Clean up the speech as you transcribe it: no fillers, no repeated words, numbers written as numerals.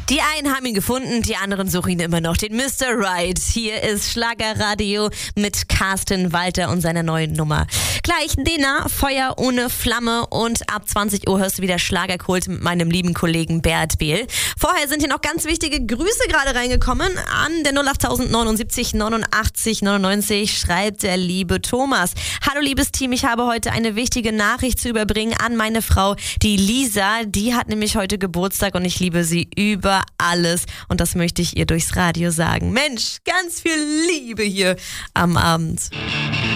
Die einen haben ihn gefunden, die anderen suchen ihn immer noch. Den Mr. Right. Hier ist Schlagerradio mit Carsten Walter und seiner neuen Nummer. Gleich Dena, Feuer ohne Flamme, und ab 20 Uhr hörst du wieder Schlagerkult mit meinem lieben Kollegen Bert Behl. Vorher sind hier noch ganz wichtige Grüße gerade reingekommen. An der 08000 79 89 99 schreibt der liebe Thomas. Hallo liebes Team, ich habe heute eine wichtige Nachricht zu überbringen an meine Frau, die Lisa. Die hat nämlich heute Geburtstag und ich liebe sie über alles, und das möchte ich ihr durchs Radio sagen. Mensch, ganz viel Liebe hier am Abend.